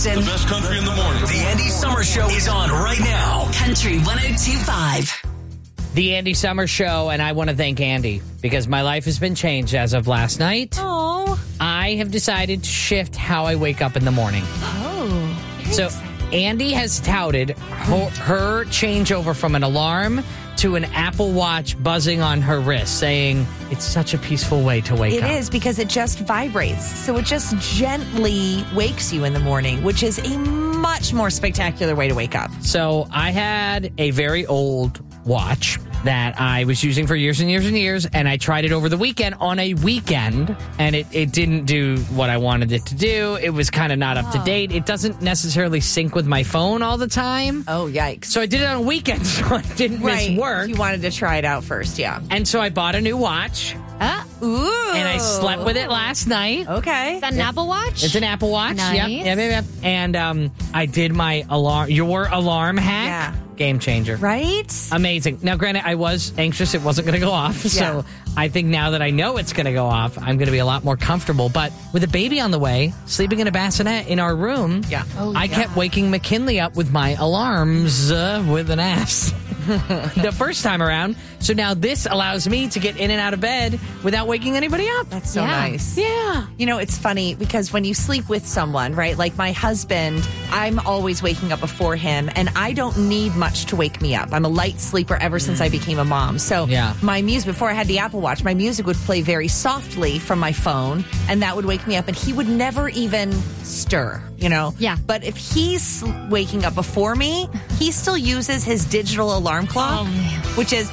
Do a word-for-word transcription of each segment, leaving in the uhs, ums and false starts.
Boston. The best country in the morning. The Andy Summers Show is on right now. Country one oh two point five. The Andy Summers Show, and I want to thank Andy because my life has been changed as of last night. Oh. I have decided to shift how I wake up in the morning. Oh. So Andy has touted her, her changeover from an alarm to an Apple Watch buzzing on her wrist, saying it's such a peaceful way to wake It up. It is because it just vibrates. So it just gently wakes you in the morning, which is a much more spectacular way to wake up. So I had a very old watch that I was using for years and years and years, and I tried it over the weekend on a weekend, and it, it didn't do what I wanted it to do. It was kind of not up to date. It doesn't necessarily sync with my phone all the time. Oh, yikes. So I did it on weekends, so I didn't right. miss work. You wanted to try it out first, yeah. And so I bought a new watch, Uh, ooh. and I slept with it last night. Okay. Is that an Apple Watch? It's an Apple Watch. Nice. Yep. Yep, yep, yep. And um, I did my alarm, your alarm hack. Yeah. Game changer. Right? Amazing. Now, granted, I was anxious it wasn't going to go off. So Yeah. I think now that I know it's going to go off, I'm going to be a lot more comfortable. But with a baby on the way, sleeping in a bassinet in our room, Yeah. Oh, I yeah. kept waking McKinley up with my alarms uh, with an ass the first time around. So now this allows me to get in and out of bed without waking anybody up. That's so Yeah. nice. Yeah. You know, it's funny because when you sleep with someone, right? Like my husband, I'm always waking up before him, and I don't need much to wake me up. I'm a light sleeper ever since I became a mom. So Yeah. my music, before I had the Apple Watch, my music would play very softly from my phone, and that would wake me up, and he would never even stir, you know? Yeah. But if he's waking up before me, he still uses his digital alarm clock, Oh, man. which is...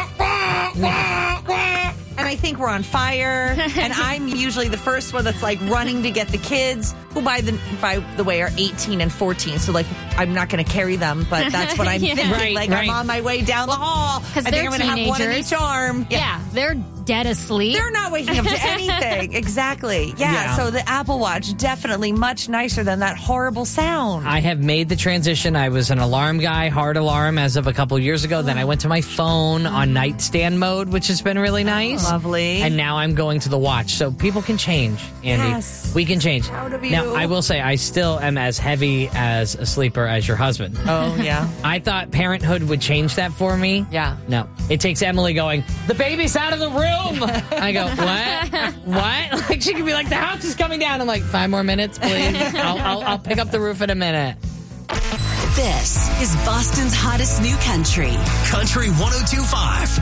And I think we're on fire. And I'm usually the first one that's like running to get the kids, who by the by the way are eighteen and fourteen. So like I'm not going to carry them, but that's what I'm Yeah. thinking. Right, like right. I'm on my way down the hall. I think they're I'm going to have one in teenagers. each arm. Yeah. they're dead asleep. They're not waking up to anything. Exactly. Yeah, Yeah. So the Apple Watch, definitely much nicer than that horrible sound. I have made the transition. I was an alarm guy, hard alarm, as of a couple years ago. Then I went to my phone on nightstand mode, which has been really nice. Lovely. And now I'm going to the watch. So people can change, Andy. Yes. We can change. Proud of you. Now, I will say, I still am as heavy as a sleeper as your husband. Oh, yeah. I thought parenthood would change that for me. Yeah. No. It takes Emily going, the baby's out of the room. I go, what? What? Like, she could be like, the house is coming down. I'm like, five more minutes, please. I'll, I'll, I'll pick up the roof in a minute. This is Boston's hottest new country. Country one oh two point five.